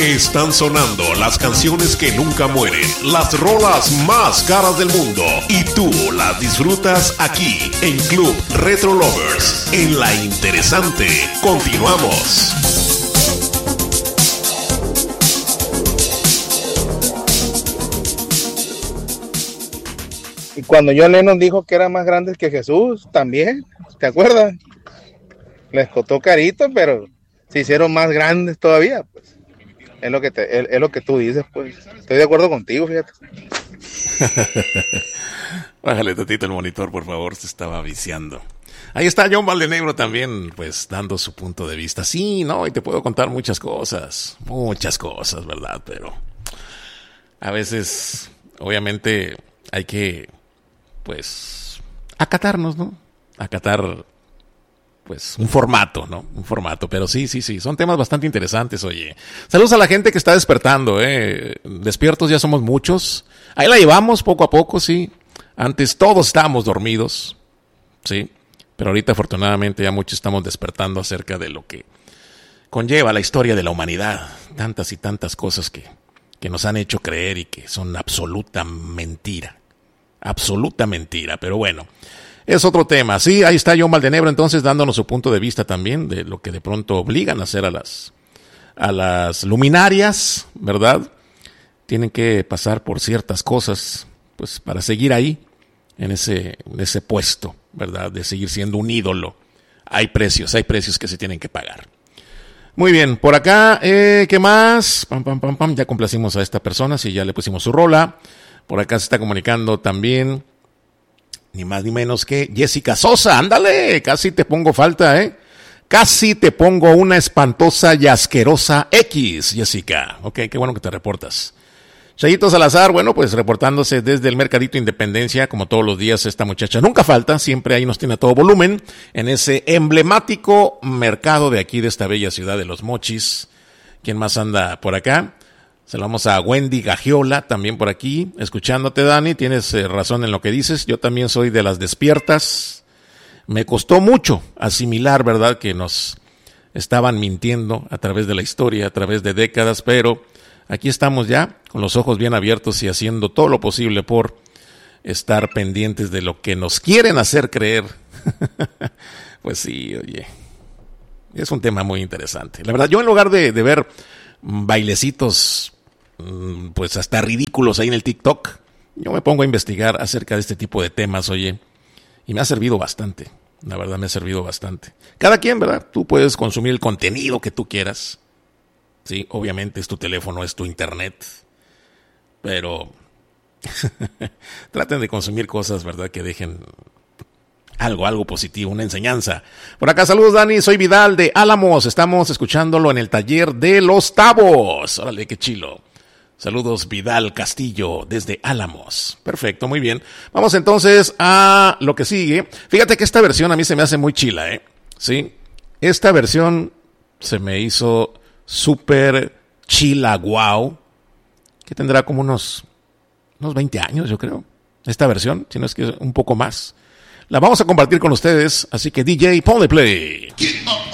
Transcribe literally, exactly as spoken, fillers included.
Están sonando las canciones que nunca mueren, las rolas más caras del mundo, y tú las disfrutas aquí en Club Retro Lovers, en La Interesante. Continuamos. Y cuando John Lennon dijo que era más grande que Jesús, también, ¿te acuerdas? Les costó carito, pero se hicieron más grandes todavía, pues. Es lo que te, es, es lo que tú dices, pues. Estoy de acuerdo contigo, fíjate. Bájale tantito el monitor, por favor, se estaba viciando. Ahí está John Valdenegro también, pues, dando su punto de vista. Sí, no, y te puedo contar muchas cosas, muchas cosas, ¿verdad? Pero a veces, obviamente, hay que, pues, acatarnos, ¿no? Acatar, pues, un formato, ¿no? Un formato, pero sí, sí, sí, son temas bastante interesantes, oye. Saludos a la gente que está despertando, ¿eh? Despiertos ya somos muchos. Ahí la llevamos poco a poco, sí. Antes todos estábamos dormidos, sí. Pero ahorita, afortunadamente, ya muchos estamos despertando acerca de lo que conlleva la historia de la humanidad. Tantas y tantas cosas que, que nos han hecho creer y que son absoluta mentira. Absoluta mentira, pero bueno. Es otro tema. Sí, ahí está John Valdenegro entonces dándonos su punto de vista también de lo que de pronto obligan a hacer a las, a las luminarias, ¿verdad? Tienen que pasar por ciertas cosas, pues, para seguir ahí, en ese, en ese puesto, ¿verdad? De seguir siendo un ídolo. Hay precios, hay precios que se tienen que pagar. Muy bien, por acá, eh, ¿qué más? Pam, pam, pam, pam, ya complacimos a esta persona, si ya le pusimos su rola. Por acá se está comunicando también, ni más ni menos que Jessica Sosa. Ándale, casi te pongo falta, ¿eh? Casi te pongo una espantosa y asquerosa X, Jessica. Ok, qué bueno que te reportas. Chayito Salazar, bueno, pues reportándose desde el Mercadito Independencia, como todos los días esta muchacha nunca falta, siempre ahí nos tiene a todo volumen, en ese emblemático mercado de aquí, de esta bella ciudad de Los Mochis. ¿Quién más anda por acá? Saludamos a Wendy Gagiola, también por aquí, escuchándote, Dani, tienes eh, razón en lo que dices, yo también soy de las despiertas. Me costó mucho asimilar, ¿verdad?, que nos estaban mintiendo a través de la historia, a través de décadas, pero aquí estamos ya, con los ojos bien abiertos y haciendo todo lo posible por estar pendientes de lo que nos quieren hacer creer. Pues sí, oye, es un tema muy interesante. La verdad, yo en lugar de, de ver bailecitos, pues hasta ridículos ahí en el TikTok, yo me pongo a investigar acerca de este tipo de temas, oye, y me ha servido bastante. La verdad, me ha servido bastante. Cada quien, ¿verdad? Tú puedes consumir el contenido que tú quieras. Sí, obviamente es tu teléfono, es tu internet, pero traten de consumir cosas, ¿verdad?, que dejen algo, algo positivo, una enseñanza. Por acá, saludos, Dani, soy Vidal de Álamos, estamos escuchándolo en el taller de Los Tabos. Órale, qué chilo. Saludos, Vidal Castillo, desde Álamos. Perfecto, muy bien. Vamos entonces a lo que sigue. Fíjate que esta versión a mí se me hace muy chila, ¿eh? Sí, esta versión se me hizo súper chila, wow, que tendrá como unos, unos veinte años, yo creo, esta versión, si no es que un poco más. La vamos a compartir con ustedes, así que D J, ponle play.